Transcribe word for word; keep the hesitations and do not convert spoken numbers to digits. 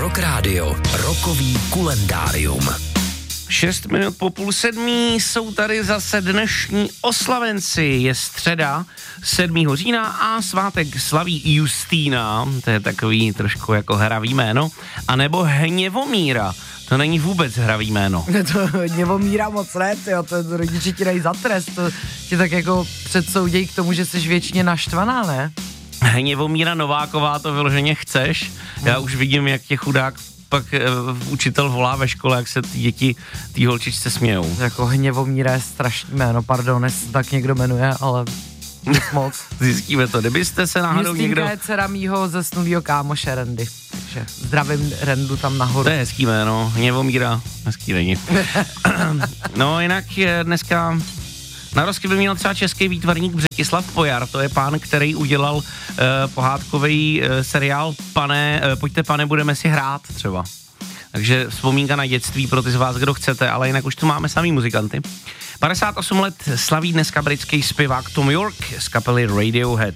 Rock Radio, rokový kulendárium. Šest minut po půl sedmí jsou tady zase dnešní oslavenci. Je středa sedmého října a svátek slaví Justína, to je takový trošku jako hravý jméno, anebo Hněvomíra, to není vůbec hravý jméno. To Hněvomíra moc ne, tyjo, to rodiče ti dají za trest, to ti tak jako předsoudějí k tomu, že jsi věčně naštvaná, ne? Hněvomíra Nováková, to vyloženě chceš, já už vidím, jak tě chudák pak uh, učitel volá ve škole, jak se ty děti tý holčičce smějou. Jako Hněvomíra je strašný jméno, pardon, jestli tak někdo jmenuje, ale nic moc. Zjistíme to, kdybyste se náhodou Justínka někdo... je dcera mýho zesnulýho kámoše Randy, takže zdravím Randu tam nahoru. To je hezký jméno, Hněvomíra, hezký není. No jinak je dneska... Na rozky by měl třeba český výtvarník Břetislav Pojar, to je pán, který udělal uh, pohádkový uh, seriál Pane, uh, pojďte pane, budeme si hrát třeba. Takže vzpomínka na dětství pro ty z vás, kdo chcete, ale jinak už tu máme samý muzikanty. padesát osm let slaví dneska britský zpěvák Tom York z kapely Radiohead.